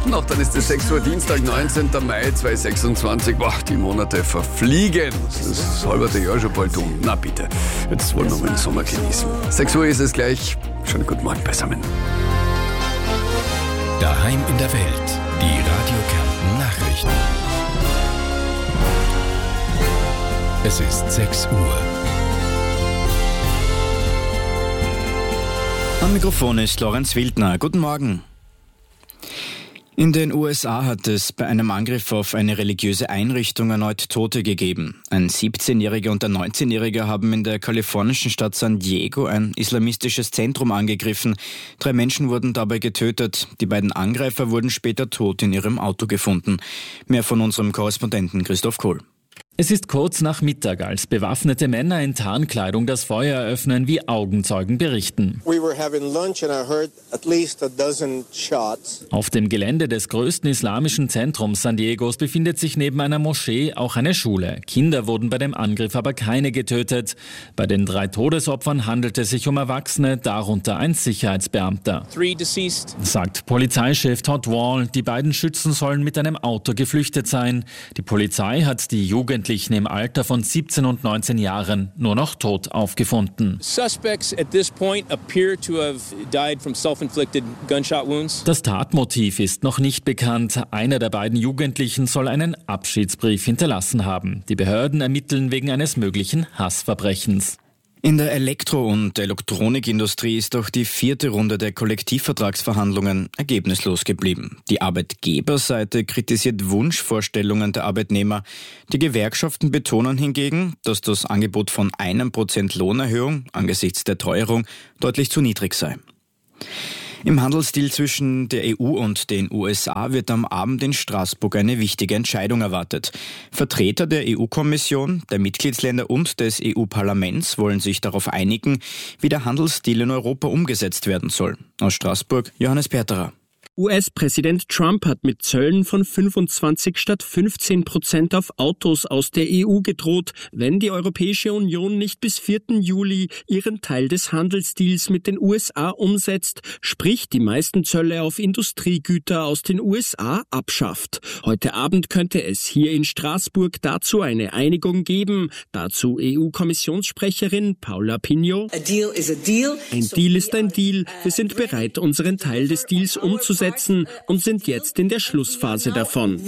Minuten noch, dann ist es 6 Uhr, Dienstag, 19. Mai 2026. Boah, die Monate verfliegen. Das halbe Jahr schon bald um. Na bitte, jetzt wollen wir mal den Sommer genießen. 6 Uhr ist es gleich. Schönen guten Morgen beisammen. Daheim in der Welt, die Radio Kärnten Nachrichten. Es ist 6 Uhr. Am Mikrofon ist Lorenz Wildner. Guten Morgen. In den USA hat es bei einem Angriff auf eine religiöse Einrichtung erneut Tote gegeben. Ein 17-Jähriger und ein 19-Jähriger haben in der kalifornischen Stadt San Diego ein islamistisches Zentrum angegriffen. 3 Menschen wurden dabei getötet. Die beiden Angreifer wurden später tot in ihrem Auto gefunden. Mehr von unserem Korrespondenten Christoph Kohl. Es ist kurz nach Mittag, als bewaffnete Männer in Tarnkleidung das Feuer eröffnen, wie Augenzeugen berichten. Auf dem Gelände des größten islamischen Zentrums San Diegos befindet sich neben einer Moschee auch eine Schule. Kinder wurden bei dem Angriff aber keine getötet. Bei den 3 Todesopfern handelt es sich um Erwachsene, darunter ein Sicherheitsbeamter. Sagt Polizeichef Todd Wall, die beiden Schützen sollen mit einem Auto geflüchtet sein. Die Polizei hat die Jugendlichen im Alter von 17 und 19 Jahren nur noch tot aufgefunden. Das Tatmotiv ist noch nicht bekannt. Einer der beiden Jugendlichen soll einen Abschiedsbrief hinterlassen haben. Die Behörden ermitteln wegen eines möglichen Hassverbrechens. In der Elektro- und Elektronikindustrie ist auch die 4. Runde der Kollektivvertragsverhandlungen ergebnislos geblieben. Die Arbeitgeberseite kritisiert Wunschvorstellungen der Arbeitnehmer. Die Gewerkschaften betonen hingegen, dass das Angebot von 1% Lohnerhöhung angesichts der Teuerung deutlich zu niedrig sei. Im Handelsdeal zwischen der EU und den USA wird am Abend in Straßburg eine wichtige Entscheidung erwartet. Vertreter der EU-Kommission, der Mitgliedsländer und des EU-Parlaments wollen sich darauf einigen, wie der Handelsdeal in Europa umgesetzt werden soll. Aus Straßburg, Johannes Perterer. US-Präsident Trump hat mit Zöllen von 25 statt 15% auf Autos aus der EU gedroht, wenn die Europäische Union nicht bis 4. Juli ihren Teil des Handelsdeals mit den USA umsetzt, sprich die meisten Zölle auf Industriegüter aus den USA abschafft. Heute Abend könnte es hier in Straßburg dazu eine Einigung geben. Dazu EU-Kommissionssprecherin Paula Pinho. A deal is a deal. Ein Deal ist ein Deal. Wir sind bereit, unseren Teil des Deals umzusetzen und sind jetzt in der Schlussphase davon.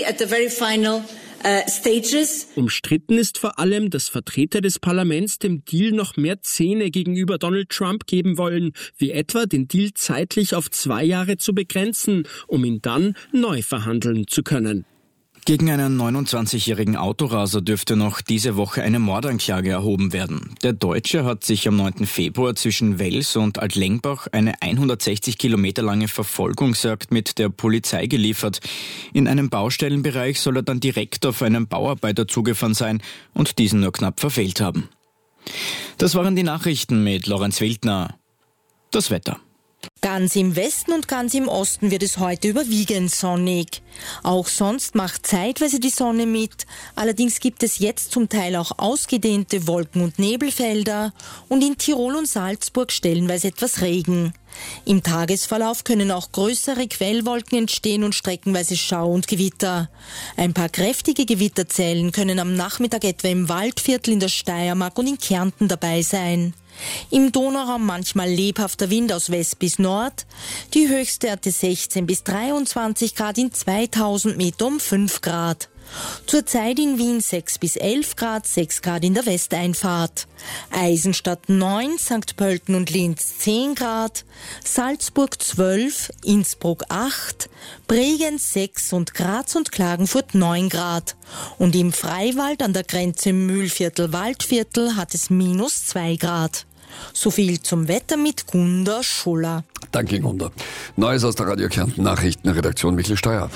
Umstritten ist vor allem, dass Vertreter des Parlaments dem Deal noch mehr Zähne gegenüber Donald Trump geben wollen, wie etwa den Deal zeitlich auf 2 Jahre zu begrenzen, um ihn dann neu verhandeln zu können. Gegen einen 29-jährigen Autoraser dürfte noch diese Woche eine Mordanklage erhoben werden. Der Deutsche hat sich am 9. Februar zwischen Wels und Altlengbach eine 160 Kilometer lange Verfolgungsjagd mit der Polizei geliefert. In einem Baustellenbereich soll er dann direkt auf einen Bauarbeiter zugefahren sein und diesen nur knapp verfehlt haben. Das waren die Nachrichten mit Lorenz Wildner. Das Wetter. Ganz im Westen und ganz im Osten wird es heute überwiegend sonnig. Auch sonst macht zeitweise die Sonne mit. Allerdings gibt es jetzt zum Teil auch ausgedehnte Wolken- und Nebelfelder und in Tirol und Salzburg stellenweise etwas Regen. Im Tagesverlauf können auch größere Quellwolken entstehen und streckenweise Schau und Gewitter. Ein paar kräftige Gewitterzellen können am Nachmittag etwa im Waldviertel in der Steiermark und in Kärnten dabei sein. Im Donauraum manchmal lebhafter Wind aus West bis Nord. Die Höchstwerte 16 bis 23 Grad in 2000 Meter um 5 Grad. Zurzeit in Wien 6 bis 11 Grad, 6 Grad in der Westeinfahrt. Eisenstadt 9, St. Pölten und Linz 10 Grad, Salzburg 12, Innsbruck 8, Bregenz 6 und Graz und Klagenfurt 9 Grad. Und im Freiwald an der Grenze Mühlviertel-Waldviertel hat es minus 2 Grad. So viel zum Wetter mit Gunda Schuller. Danke, Gunda. Neues aus der Radio Kärnten Nachrichtenredaktion Michael Steuer.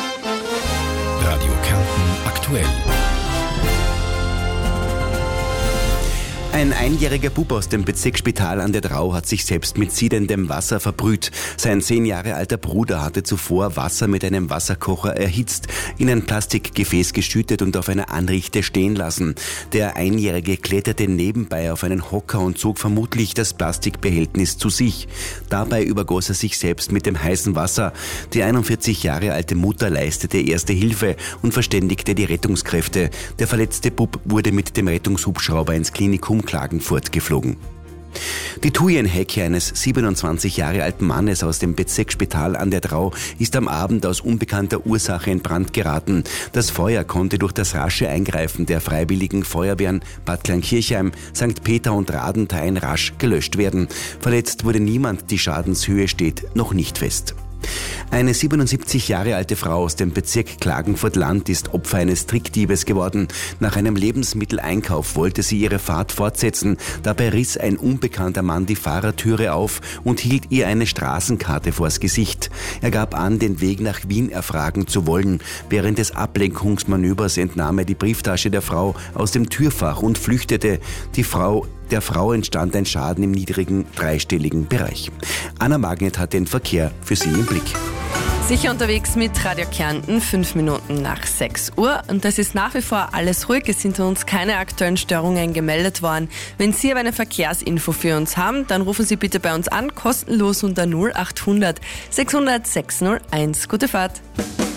Radio Kärnten aktuell. Ein einjähriger Bub aus dem Bezirksspital an der Drau hat sich selbst mit siedendem Wasser verbrüht. Sein 10 Jahre alter Bruder hatte zuvor Wasser mit einem Wasserkocher erhitzt, in ein Plastikgefäß geschüttet und auf einer Anrichte stehen lassen. Der Einjährige kletterte nebenbei auf einen Hocker und zog vermutlich das Plastikbehältnis zu sich. Dabei übergoss er sich selbst mit dem heißen Wasser. Die 41 Jahre alte Mutter leistete erste Hilfe und verständigte die Rettungskräfte. Der verletzte Bub wurde mit dem Rettungshubschrauber ins Klinikum Klagenfurt geflogen. Die Thujenhecke eines 27 Jahre alten Mannes aus dem Bezirksspital an der Drau ist am Abend aus unbekannter Ursache in Brand geraten. Das Feuer konnte durch das rasche Eingreifen der Freiwilligen Feuerwehren Bad Kleinkirchheim, St. Peter und Radenthein rasch gelöscht werden. Verletzt wurde niemand, die Schadenshöhe steht noch nicht fest. Eine 77 Jahre alte Frau aus dem Bezirk Klagenfurt-Land ist Opfer eines Trickdiebes geworden. Nach einem Lebensmitteleinkauf wollte sie ihre Fahrt fortsetzen. Dabei riss ein unbekannter Mann die Fahrertüre auf und hielt ihr eine Straßenkarte vors Gesicht. Er gab an, den Weg nach Wien erfragen zu wollen. Während des Ablenkungsmanövers entnahm er die Brieftasche der Frau aus dem Türfach und flüchtete. Der Frau entstand ein Schaden im niedrigen dreistelligen Bereich. Anna Magnet hat den Verkehr für Sie im Blick. Sicher unterwegs mit Radio Kärnten, 5 Minuten nach 6 Uhr. Und das ist nach wie vor alles ruhig. Es sind uns keine aktuellen Störungen gemeldet worden. Wenn Sie aber eine Verkehrsinfo für uns haben, dann rufen Sie bitte bei uns an, kostenlos unter 0800 600 601. Gute Fahrt.